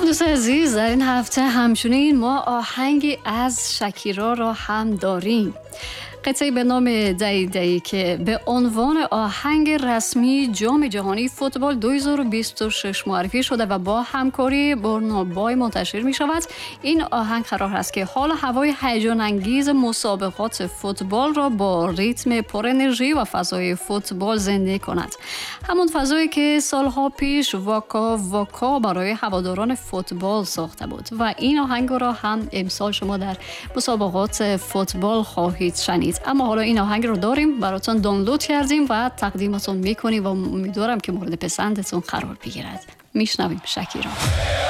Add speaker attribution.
Speaker 1: دوستان عزیز، در این هفته همچنین ما آهنگی از شکیرا را هم داریم. قطعی به نام دایی دایی که به عنوان آهنگ رسمی جام جهانی فوتبال 2026 معرفی شده و با همکاری برنابای منتشر می شود. این آهنگ قرار است که حال هوای هیجان انگیز مسابقات فوتبال را با ریتم پر انرژی و فضای فوتبال زنده کند. همون فضایی که سالها پیش واکا برای هواداران فوتبال ساخته بود و این آهنگ را هم امسال شما در مسابقات فوتبال خواهید شنید. اما حالا این آهنگ رو داریم، براتون دانلود کردیم و تقدیمتون میکنیم و امیدوارم که مورد پسندتون قرار بگیرد. میشنویم شکیرا.